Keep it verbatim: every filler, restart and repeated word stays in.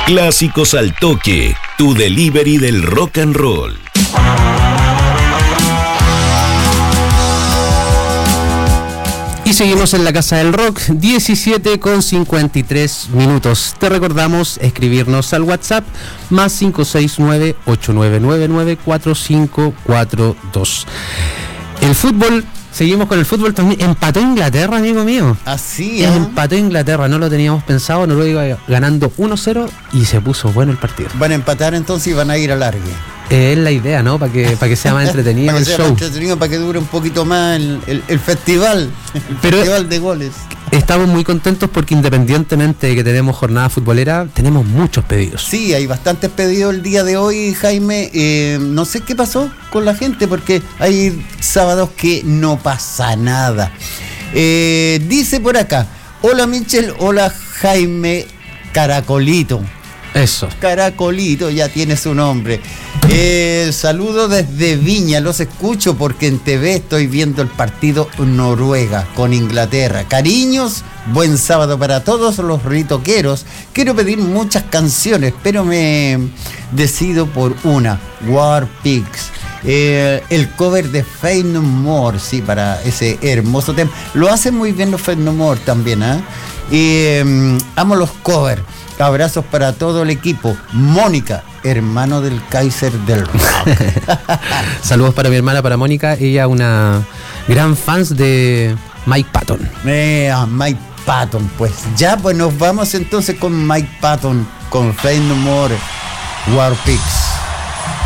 Clásicos al Toque, tu delivery del rock and roll. Y seguimos en la Casa del Rock, diecisiete con cincuenta y tres minutos. Te recordamos escribirnos al WhatsApp más cinco seis nueve, ocho nueve nueve nueve, cuatro cinco cuatro dos. El fútbol, seguimos con el fútbol también. Empató Inglaterra, amigo mío. Así, ¿eh? Empató Inglaterra, no lo teníamos pensado. Noruega iba ganando uno cero y se puso bueno el partido. Van a empatar entonces y van a ir a largue. Eh, es la idea, ¿no? Para que, para que sea más entretenido para el que sea show. más entretenido, para que dure un poquito más el, el, el festival. El Pero festival de goles. Estamos muy contentos porque independientemente de que tenemos jornada futbolera, tenemos muchos pedidos. Sí, hay bastantes pedidos el día de hoy, Jaime. Eh, no sé qué pasó con la gente porque hay sábados que no pasa nada. Eh, dice por acá, hola Michel, hola Jaime Caracolito. Eso. Caracolito, ya tiene su nombre. Eh, saludo desde Viña, los escucho porque en T V estoy viendo el partido Noruega con Inglaterra. Cariños, buen sábado para todos los ritoqueros. Quiero pedir muchas canciones, pero me decido por una, War Pigs. Eh, el cover de Faith No More, sí, para ese hermoso tema. Lo hacen muy bien los Faith No More también, ¿eh? Y um, amo los covers. Abrazos para todo el equipo. Mónica, hermano del Kaiser del Rock. Saludos para mi hermana, para Mónica. Ella una gran fan de Mike Patton. Eh, Mike Patton, pues ya, pues nos vamos entonces con Mike Patton, con Faith No More, War Pigs.